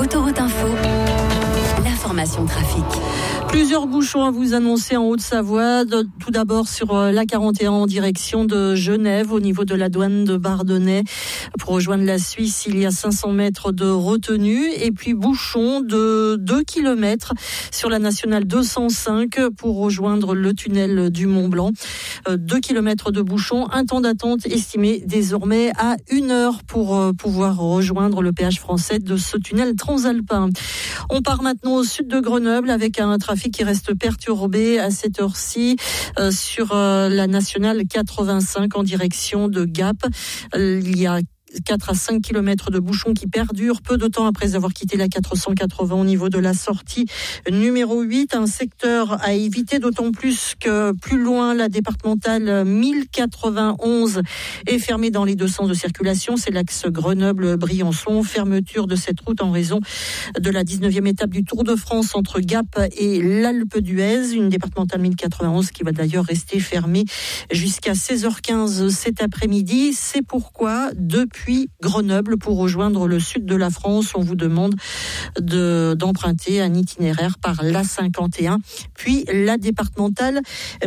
Autoroute Info, l'information trafic. Plusieurs bouchons à vous annoncer en Haute-Savoie. Tout d'abord sur la 41 en direction de Genève, au niveau de la douane de Bardonnay. Pour rejoindre la Suisse, il y a 500 mètres de retenue. Et puis bouchon de 2 km sur la nationale 205 pour rejoindre le tunnel du Mont-Blanc. 2 km de bouchon, un temps d'attente estimé désormais à 1 heure pour pouvoir rejoindre le péage français de ce tunnel transalpin. On part maintenant au sud de Grenoble avec un trafic qui reste perturbé à cette heure-ci sur la nationale 85 en direction de Gap. Il y a 4 à 5 km de bouchons qui perdurent peu de temps après avoir quitté la 480 au niveau de la sortie numéro 8. Un secteur à éviter, d'autant plus que plus loin, la départementale 1091 est fermée dans les deux sens de circulation. C'est l'axe Grenoble-Briançon. Fermeture de cette route en raison de la 19e étape du Tour de France entre Gap et l'Alpe d'Huez. Une départementale 1091 qui va d'ailleurs rester fermée jusqu'à 16h15 cet après-midi. C'est pourquoi, depuis Grenoble, pour rejoindre le sud de la France, on vous demande d'emprunter un itinéraire par l'A51, puis la départementale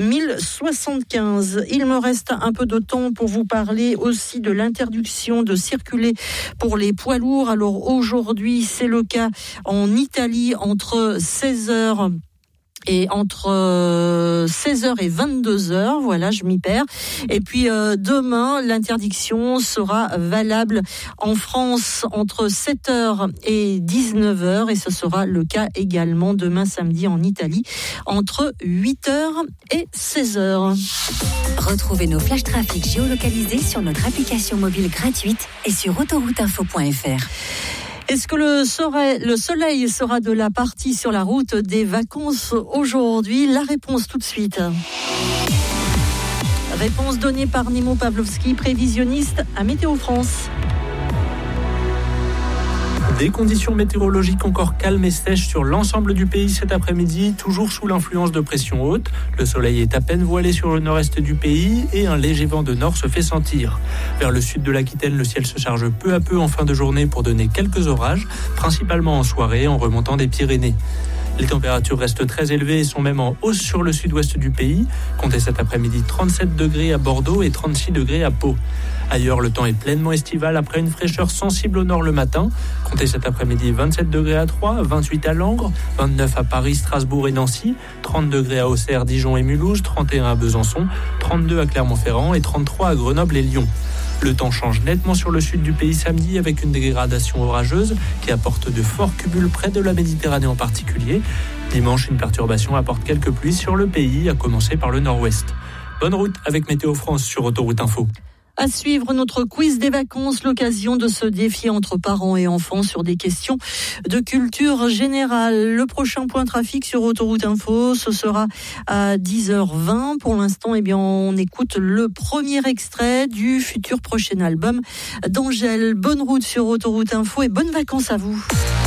1075. Il me reste un peu de temps pour vous parler aussi de l'interdiction de circuler pour les poids lourds. Alors aujourd'hui, c'est le cas en Italie entre 16h et entre 16h et 22h, voilà, je m'y perds. Et puis demain, l'interdiction sera valable en France entre 7h et 19h, et ce sera le cas également demain samedi en Italie entre 8h et 16h. Retrouvez nos flash trafic géolocalisés sur notre application mobile gratuite et sur autorouteinfo.fr. Est-ce que le soleil sera de la partie sur la route des vacances aujourd'hui ? La réponse tout de suite. Réponse donnée par Nemo Pavlovski, prévisionniste à Météo France. Des conditions météorologiques encore calmes et sèches sur l'ensemble du pays cet après-midi, toujours sous l'influence de pression haute. Le soleil est à peine voilé sur le nord-est du pays et un léger vent de nord se fait sentir. Vers le sud de l'Aquitaine, le ciel se charge peu à peu en fin de journée pour donner quelques orages, principalement en soirée en remontant des Pyrénées. Les températures restent très élevées et sont même en hausse sur le sud-ouest du pays. Comptez cet après-midi 37 degrés à Bordeaux et 36 degrés à Pau. Ailleurs, le temps est pleinement estival après une fraîcheur sensible au nord le matin. Comptez cet après-midi 27 degrés à Troyes, 28 à Langres, 29 à Paris, Strasbourg et Nancy, 30 degrés à Auxerre, Dijon et Mulhouse, 31 à Besançon, 32 à Clermont-Ferrand et 33 à Grenoble et Lyon. Le temps change nettement sur le sud du pays samedi avec une dégradation orageuse qui apporte de forts cumuls près de la Méditerranée en particulier. Dimanche, une perturbation apporte quelques pluies sur le pays, à commencer par le nord-ouest. Bonne route avec Météo France sur Autoroute Info. À suivre notre quiz des vacances, l'occasion de se défier entre parents et enfants sur des questions de culture générale. Le prochain point trafic sur Autoroute Info, ce sera à 10h20. Pour l'instant, on écoute le premier extrait du futur prochain album d'Angèle. Bonne route sur Autoroute Info et bonnes vacances à vous.